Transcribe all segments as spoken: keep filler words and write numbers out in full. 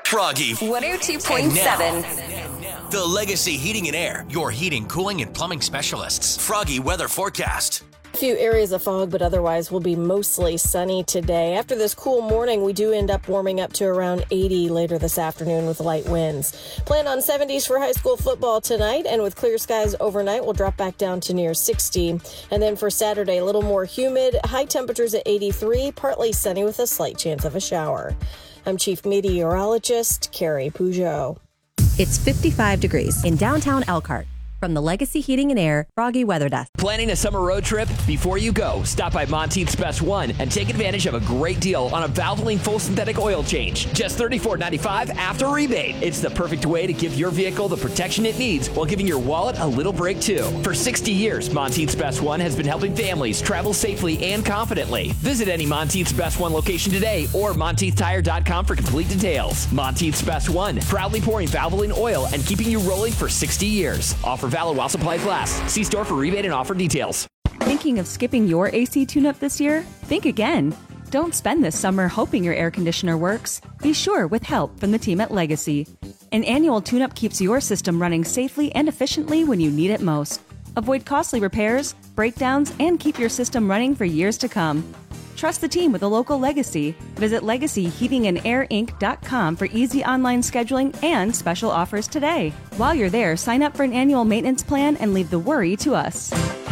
Froggy. one oh two point seven. The Legacy Heating and Air, your heating, cooling, and plumbing specialists. Froggy weather forecast. A few areas of fog, but otherwise will be mostly sunny today. After this cool morning, we do end up warming up to around eighty later this afternoon with light winds. Plan on seventies for high school football tonight, and with clear skies overnight, we'll drop back down to near sixty. And then for Saturday, a little more humid, high temperatures at eighty-three, partly sunny with a slight chance of a shower. I'm Chief Meteorologist Carrie Peugeot. It's fifty-five degrees in downtown Elkhart. From the Legacy Heating and Air Froggy Weather Desk. Planning a summer road trip? Before you go, stop by Monteith's Best One and take advantage of a great deal on a Valvoline full synthetic oil change. Just thirty-four ninety-five after rebate. It's the perfect way to give your vehicle the protection it needs while giving your wallet a little break too. For sixty years, Monteith's Best One has been helping families travel safely and confidently. Visit any Monteith's Best One location today or Monteith Tire dot com for complete details. Monteith's Best One, proudly pouring Valvoline oil and keeping you rolling for sixty years. Offer valid while supplies last. See store for rebate and offer details. Thinking of skipping your A C tune-up this year? Think again. Don't spend this summer hoping your air conditioner works. Be sure with help from the team at Legacy. An annual tune-up keeps your system running safely and efficiently when you need it most. Avoid costly repairs, breakdowns, and keep your system running for years to come. Trust the team with a local Legacy. Visit legacy heating and air inc dot com for easy online scheduling and special offers today. While you're there, sign up for an annual maintenance plan and leave the worry to us.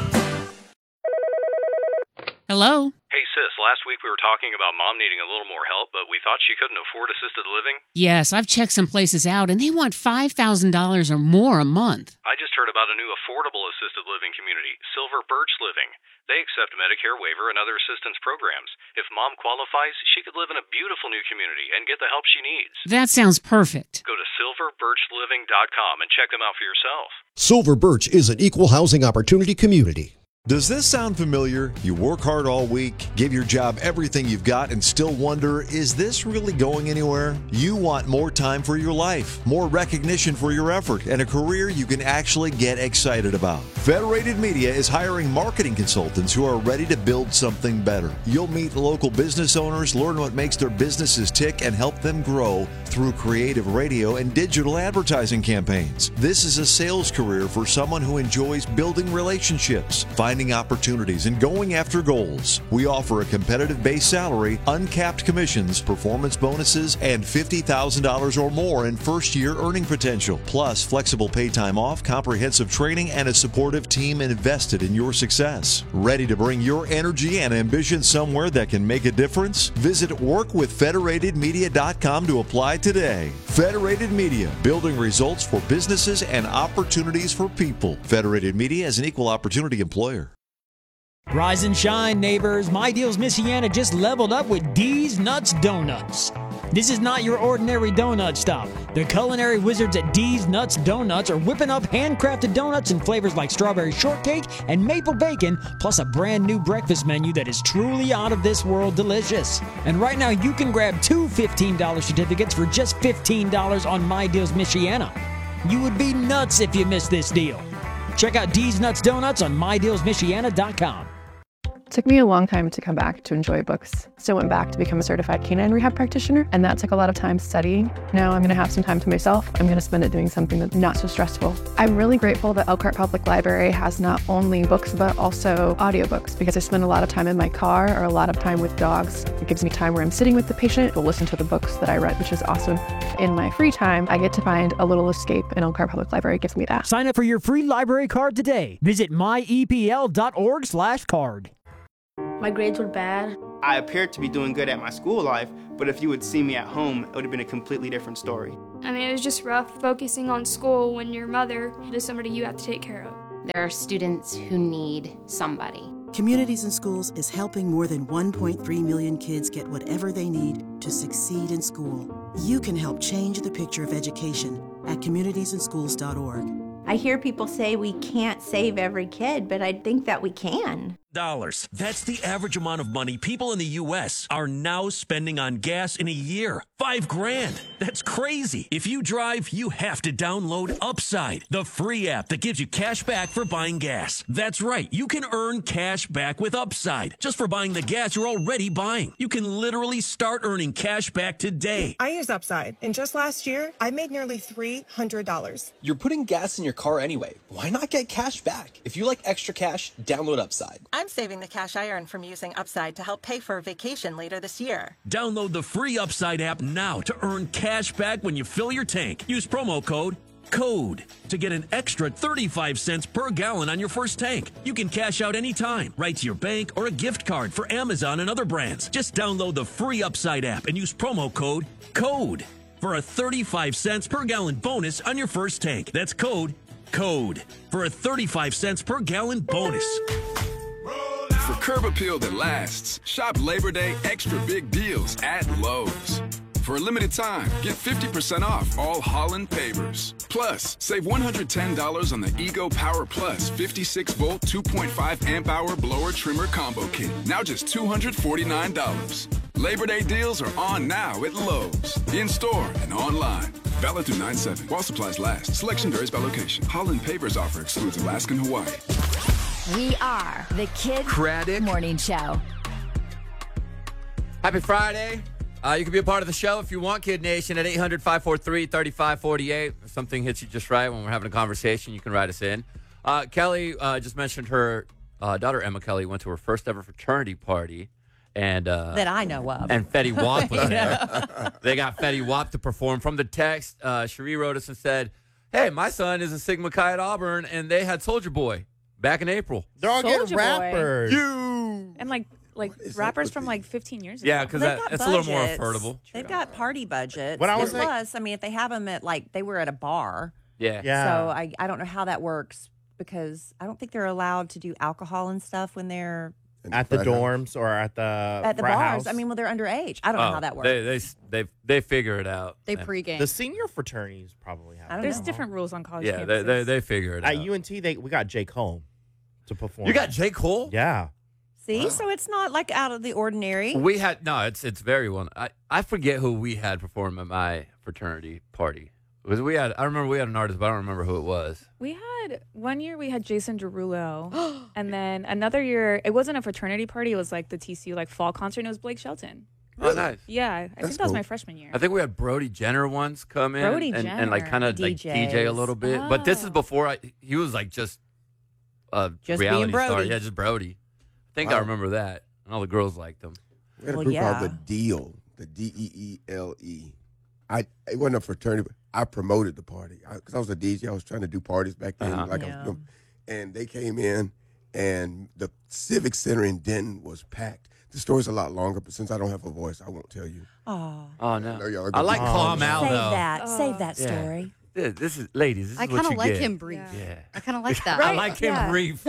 Hello? Hey sis, last week we were talking about mom needing a little more help, but we thought she couldn't afford assisted living. Yes, I've checked some places out, and they want five thousand dollars or more a month. I just heard about a new affordable assisted living community, Silver Birch Living. They accept Medicare waiver and other assistance programs. If mom qualifies, she could live in a beautiful new community and get the help she needs. That sounds perfect. Go to silver birch living dot com and check them out for yourself. Silver Birch is an equal housing opportunity community. Does this sound familiar? You work hard all week, give your job everything you've got, and still wonder, is this really going anywhere? You want more time for your life, more recognition for your effort, and a career you can actually get excited about. Federated Media is hiring marketing consultants who are ready to build something better. You'll meet local business owners, learn what makes their businesses tick, and help them grow through creative radio and digital advertising campaigns. This is a sales career for someone who enjoys building relationships, finding opportunities, and going after goals. We offer a competitive base salary, uncapped commissions, performance bonuses, and fifty thousand dollars or more in first-year earning potential, plus flexible pay time off, comprehensive training, and a supportive team invested in your success. Ready to bring your energy and ambition somewhere that can make a difference? Visit work with federated media dot com to apply today. Federated Media, building results for businesses and opportunities for people. Federated Media is an equal opportunity employer. Rise and shine, neighbors. My Deals Michiana just leveled up with D's Nuts Donuts. This is not your ordinary donut stop. The culinary wizards at D's Nuts Donuts are whipping up handcrafted donuts in flavors like strawberry shortcake and maple bacon, plus a brand new breakfast menu that is truly out of this world delicious. And right now you can grab two fifteen dollars certificates for just fifteen dollars on My Deals Michiana. You would be nuts if you missed this deal. Check out D's Nuts Donuts on my deals michiana dot com. It took me a long time to come back to enjoy books. So I went back to become a certified canine rehab practitioner, and that took a lot of time studying. Now I'm going to have some time to myself. I'm going to spend it doing something that's not so stressful. I'm really grateful that Elkhart Public Library has not only books, but also audiobooks, because I spend a lot of time in my car or a lot of time with dogs. It gives me time where I'm sitting with the patient to listen to the books that I read, which is awesome. In my free time, I get to find a little escape, and Elkhart Public Library gives me that. Sign up for your free library card today. Visit my e p l dot org slash card. My grades were bad. I appeared to be doing good at my school life, but if you would see me at home, it would have been a completely different story. I mean, it was just rough focusing on school when your mother is somebody you have to take care of. There are students who need somebody. Communities in Schools is helping more than one point three million kids get whatever they need to succeed in school. You can help change the picture of education at communities in schools dot org. I hear people say we can't save every kid, but I think that we can. dollars. That's the average amount of money people in the U S are now spending on gas in a year. Five grand. That's crazy. If you drive, you have to download Upside, the free app that gives you cash back for buying gas. That's right. You can earn cash back with Upside just for buying the gas you're already buying. You can literally start earning cash back today. I use Upside, and just last year, I made nearly three hundred dollars. You're putting gas in your car anyway. Why not get cash back? If you like extra cash, download Upside. I'm saving the cash I earn from using Upside to help pay for a vacation later this year. Download the free Upside app now to earn cash back when you fill your tank. Use promo code CODE to get an extra thirty-five cents per gallon on your first tank. You can cash out anytime, right to your bank or a gift card for Amazon and other brands. Just download the free Upside app and use promo code CODE for a thirty-five cents per gallon bonus on your first tank. That's code CODE for a thirty-five cents per gallon bonus. For curb appeal that lasts, shop Labor Day extra big deals at Lowe's. For a limited time, get fifty percent off all Holland pavers. Plus, save one hundred ten dollars on the Ego Power Plus fifty-six volt two point five amp hour blower trimmer combo kit. Now just two hundred forty-nine dollars. Labor Day deals are on now at Lowe's. In-store and online. Valid through nine seven. While supplies last. Selection varies by location. Holland pavers offer excludes Alaska and Hawaii. We are the Kid Craddock Morning Show. Happy Friday. Uh, you can be a part of the show if you want, Kid Nation, at eight hundred, five four three, three five four eight. If something hits you just right when we're having a conversation, you can write us in. Uh, Kelly uh, just mentioned her uh, daughter, Emma Kelly, went to her first ever fraternity party. and uh, That I know of. And Fetty Wap was Yeah. there. They got Fetty Wap to perform. From the text, uh, Cherie wrote us and said, hey, my son is a Sigma Chi at Auburn, and they had Soulja Boy back in April. They're all Soulja getting Boy. rappers. You. And like like rappers from like fifteen years ago. Yeah, because They've got it's a little more budgets. affordable. They've got party budgets. When I was And like- plus, I mean, if they have them at like they were at a bar. Yeah. Yeah. So I I don't know how that works because I don't think they're allowed to do alcohol and stuff when they're At the dorms or at the at the frat bars. house? I mean, well, they're underage. I don't know Oh, how that works. They they they they figure it out. They And- pregame. The senior fraternities probably have. I don't There's know. different rules on college Yeah, campuses. they, they they figure it At out. U N T, they we got J. Cole to perform. You got J. Cole? Yeah. See, so it's not like out of the ordinary. We had no. It's it's very well. I I forget who we had perform at my fraternity party. Because we had, I remember we had an artist, but I don't remember who it was. We had one year we had Jason Derulo, and then another year it wasn't a fraternity party. It was like the T C U like fall concert. And it was Blake Shelton. Oh, nice. Yeah, I think that was my freshman year. I think we had Brody Jenner once come in Brody and, and like Jenner. kind of like D J a little bit. But this is Oh. before I. He was like just a Just reality being Brody. star. Yeah, just Brody. I think I Wow. remember that, and all the girls liked him. We had a Well, group yeah. called the Deal, the D E E L E. I it wasn't a fraternity, but I promoted the party because I, I was a D J. I was trying to do parties back then, Uh-huh. like I Yeah. was doing, and they came in, and the Civic Center in Denton was packed. The story's a lot longer, but since I don't have a voice, I won't tell you. Oh, Oh no, I know y'all are I gonna like be- call him out save though. that. Save that Yeah. story. This, this is ladies. This is I what kind you of like get. him brief. Yeah. I kind of like that. I like him yeah. brief.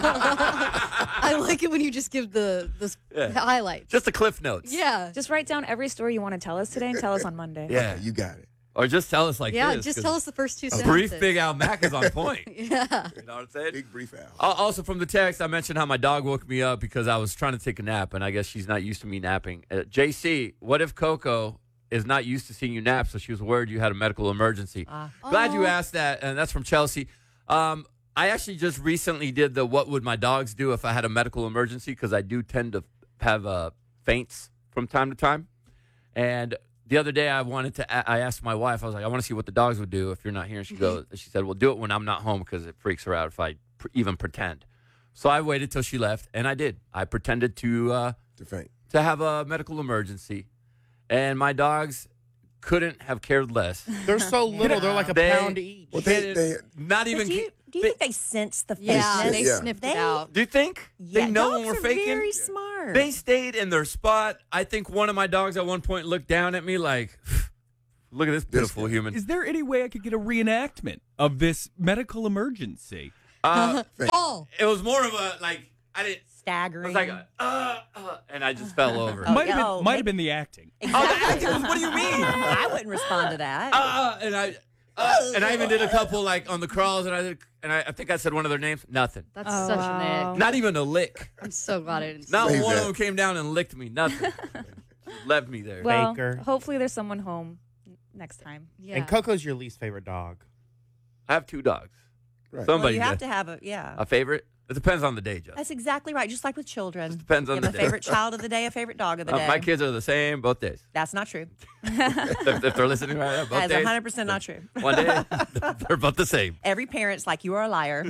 I like it when you just give the the s- Yeah. highlights. Just the cliff notes. Yeah. Just write down every story you want to tell us today and tell us on Monday. Yeah. Okay, you got it. Or just tell us like yeah, this. just 'cause tell us the first two a sentences. brief Big Al Mac is on point. Yeah. You know what I'm saying? Big brief out. Al- Also, from the text, I mentioned how my dog woke me up because I was trying to take a nap, and I guess she's not used to me napping. Uh, J C, what if Coco is not used to seeing you nap, so she was worried you had a medical emergency? Ah. Glad you Aw. asked that, and that's from Chelsea. Um, I actually just recently did the what would my dogs do if I had a medical emergency, because I do tend to have uh, faints from time to time. And the other day I wanted to, a- I asked my wife, I was like, I want to see what the dogs would do if you're not here. And she goes, she said, well, do it when I'm not home because it freaks her out if I pr- even pretend. So I waited till she left, and I did. I pretended to uh, To faint. to have a medical emergency, and my dogs couldn't have cared less. They're so little. They're like a They- pound each. Well, they, Couldn't- they, not But even. do you, do you they- think they sense the Yeah, fakeness? they Yeah. sniffed They- it out. do you think Yeah, they know dogs when we're are faking? very smart. They stayed in their spot. I think one of my dogs at one point looked down at me like, look at this beautiful human. Is there any way I could get a reenactment of this medical emergency? Uh, Oh. it was more of a, like, I didn't, it Staggering. was like, a, uh, uh, and I just fell over. Oh, might have oh, been, might they- have been the acting. Oh, the acting was, what do you mean? I wouldn't respond to that. Uh, and I, Uh, and I even did a couple like on the crawls, and I did, and I, I think I said one of their names. Nothing. That's Oh, such wow. an ick. Not even a lick. I'm so glad I didn't. Not see one that. of them came down and licked me. Nothing. Left me there. Well, Baker. hopefully there's someone home next time. Yeah. And Coco's your least favorite dog. I have two dogs. Right. Somebody Well, you have does. to have a yeah. A favorite? It depends on the day, Justin. That's exactly right. Just like with children. depends on Give the them day. a favorite child of the day, a favorite dog of the Uh, day. my kids are the same both days. That's not true. if, if they're listening right now, both That is days. one hundred percent not true. One day, they're both the same. Every parent's like, you are a liar.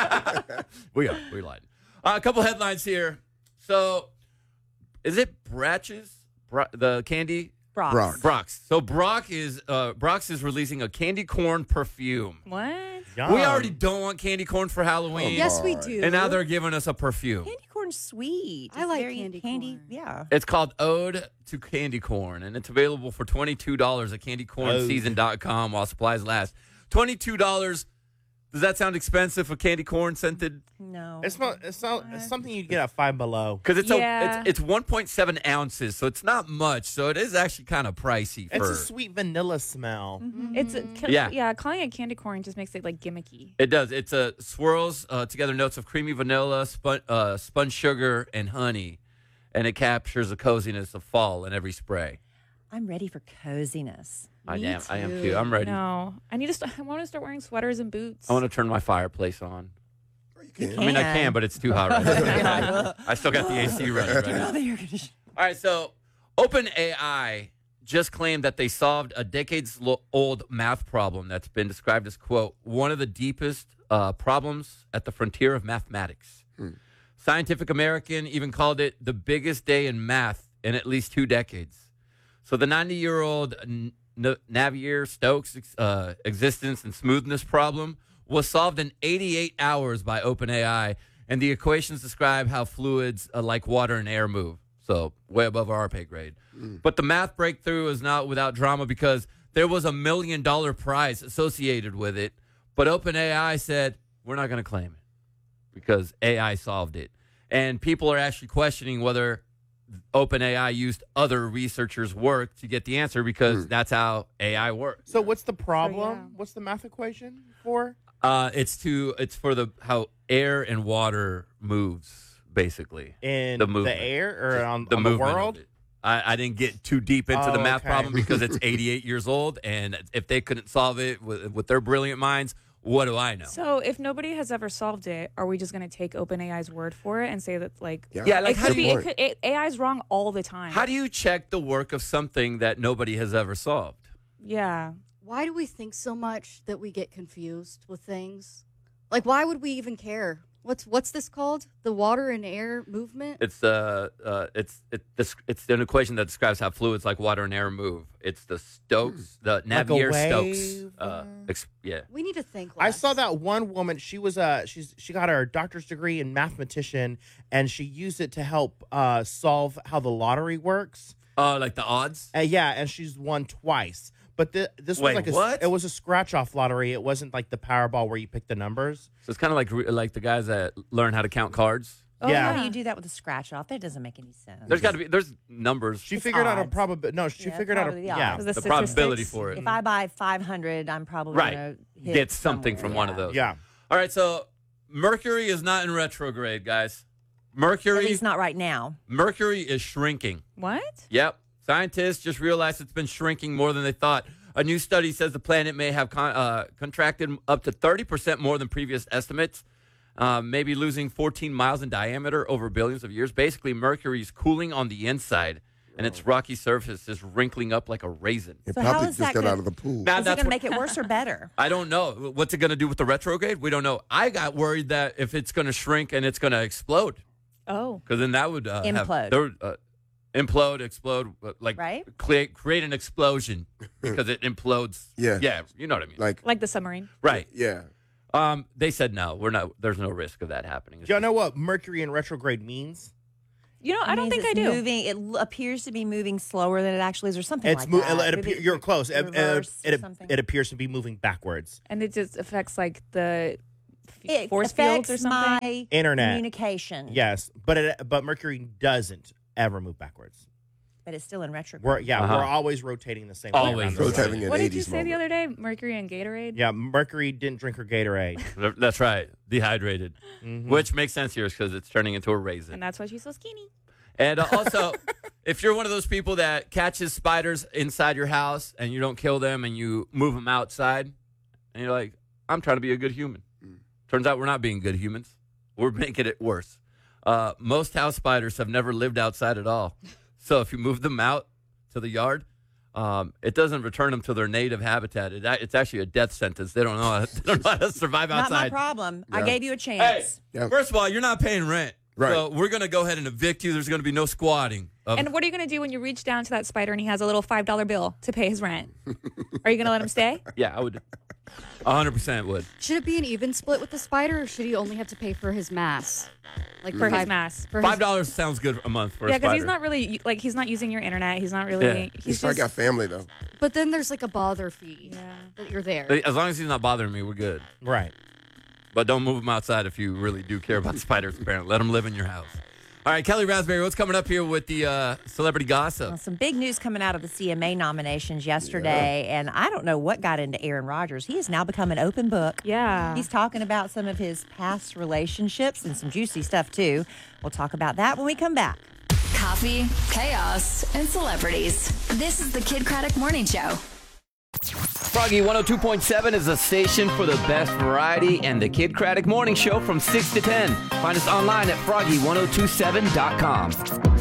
We are. We lied. Uh, a couple headlines here. So, is it Bratches? Bra- the candy? Brock's. Brock. Brock's. So Brock is uh, Brock's is releasing a candy corn perfume. What? Yum. We already don't want candy corn for Halloween. Yes, we do. And now they're giving us a perfume. Candy corn's sweet. I It's like very candy candy. corn. Yeah. It's called Ode to Candy Corn, and it's available for twenty-two dollars at candy corn season dot com while supplies last. twenty-two dollars. Does that sound expensive for candy corn scented? No. It's not. It's not. It's something you get at Five Below. Because it's, Yeah. a, it's it's one point seven ounces, so it's not much. So it is actually kind of pricey. It's for, a sweet vanilla smell. Mm-hmm. It's a, ca- Yeah. yeah. Calling it candy corn just makes it like gimmicky. It does. It's a swirls uh, together notes of creamy vanilla, spun, uh, spun sugar, and honey, and it captures the coziness of fall in every spray. I'm ready for coziness. I Me am. I am too. too. I'm ready. No, I need to. St- I want to start wearing sweaters and boots. I want to turn my fireplace on. You can. I mean, I can, but it's too hot right now. Can. I still got the A C running right now. All right, so OpenAI just claimed that they solved a decades-old math problem that's been described as, quote, one of the deepest uh, problems at the frontier of mathematics. Hmm. Scientific American even called it the biggest day in math in at least two decades. So the ninety-year-old N- N- Navier-Stokes uh, existence and smoothness problem was solved in eighty-eight hours by OpenAI, and the equations describe how fluids uh, like water and air move. So way above our pay grade. Mm. But the math breakthrough is not without drama because there was a million dollar prize associated with it. But OpenAI said, we're not going to claim it because A I solved it. And people are actually questioning whether OpenAI used other researchers' work to get the answer because Mm. that's how A I works. So what's the problem? yeah. What's the math equation for? Uh, it's to it's for the how air and water moves, basically. In The the, movement. air or on the on the movement of world? it. I, I didn't get too deep into the Oh, math okay. problem because it's eighty-eight years old, and if they couldn't solve it with, with their brilliant minds, what do I know? So if nobody has ever solved it, are we just going to take OpenAI's word for it and say that like Yeah, Yeah, it like how could do be you it could, it, A I's wrong all the time? how do you check the work of something that nobody has ever solved? yeah. Why do we think so much that we get confused with things? Like, why would we even care? What's what's this called? The water and air movement? It's uh, uh it's it, this, it's an equation that describes how fluids like water and air move. It's the Stokes, the Like a Navier-Stokes. wave? Uh, ex- yeah. We need to think. I Less. saw that one woman. She was uh she's she got her doctor's degree in mathematician, and she used it to help uh solve how the lottery works. Uh, like the odds. Uh, yeah, and she's won twice. But th- this Wait, was like a, what? it was a scratch off lottery. It wasn't like the Powerball where you pick the numbers. So it's kind of like re- like the guys that learn how to count cards. Oh, Yeah. how do you do that with a scratch off? That doesn't make any sense. There's got to be there's numbers. She It's figured out a odds. probability. No, she Yeah, figured out a probably the yeah. odds. The the probability statistics. for it. If I buy five hundred, I'm probably Right. gonna hit Get something somewhere, from one of yeah. those. Yeah. All right, so Mercury is not in retrograde, guys. At Mercury least not right now. Mercury is shrinking. What? Yep. Scientists just realized it's been shrinking more than they thought. A new study says the planet may have con- uh, contracted up to thirty percent more than previous estimates, uh, maybe losing fourteen miles in diameter over billions of years. Basically, Mercury is cooling on the inside, and its rocky surface is wrinkling up like a raisin. It So how probably is just that got out good? of the pool. Now, Is it that's going to what- make it worse or better? I don't know. What's it going to do with the retrograde? We don't know. I got worried that if it's going to shrink and it's going to explode, Oh. because then that would uh, have- Implode. there would, uh, implode, explode, uh, like Right? create, create an explosion because it implodes. Yeah. Yeah, you know what I mean. Like, Like the submarine. Right. yeah. Um, they said no. We're not. There's no risk of that happening. Do y'all know what Mercury in retrograde means? You know, I don't means think I it's do. Moving, it l- appears to be moving slower than it actually is, or something It's like mo- that. it, Maybe appear, you're close. It, it, reverse or it, something. it appears to be moving backwards. And it just affects like the f- It force fields or affects something. my Internet. communication. Yes, but it, but Mercury doesn't ever move backwards. But it's still in retrograde. We're, yeah, Uh-huh. we're always rotating the same way. Always around the rotating sun. in What did you eighties say the moment. other day? Mercury and Gatorade? Yeah, Mercury didn't drink her Gatorade. That's right. Dehydrated. Mhm. Which makes sense here because it's turning into a raisin. And that's why she's so skinny. And uh, also, if you're one of those people that catches spiders inside your house and you don't kill them and you move them outside, and you're like, I'm trying to be a good human. Mm. Turns out we're not being good humans. We're making it worse. Uh, most house spiders have never lived outside at all. So if you move them out to the yard, um, it doesn't return them to their native habitat. It, it's actually a death sentence. They don't know how, they don't know how to survive Not outside. my problem. I Yeah. gave you a chance. Hey, first of all, you're not paying rent. Right. So we're going to go ahead and evict you. There's going to be no squatting. Of, And what are you going to do when you reach down to that spider and he has a little five dollar bill to pay his rent? Are you going to let him stay? yeah, I would. one hundred percent would. Should it be an even split with the spider, or should he only have to pay for his mass? Like For his five- mass. For Five his, dollars sounds good a month for Yeah, a because spider. he's not really, like, he's not using your internet. He's not really, Yeah. He's he's probably just, got family though. but then there's like a bother fee yeah. that you're there. As long as he's not bothering me, we're good. Right. But don't move him outside if you really do care about spiders, apparently. Let him live in your house. All right, Kelly Raspberry, what's coming up here with the uh, celebrity gossip? Well, some big news coming out of the C M A nominations yesterday, and I don't know what got into Aaron Rodgers. He has now become an open book. Yeah. He's talking about some of his past relationships and some juicy stuff, too. We'll talk about that when we come back. Coffee, chaos, and celebrities. This is the Kid Craddock Morning Show. Froggy one oh two point seven is a station for the best variety and the Kid Craddock Morning Show from six to ten. Find us online at froggy ten twenty-seven dot com.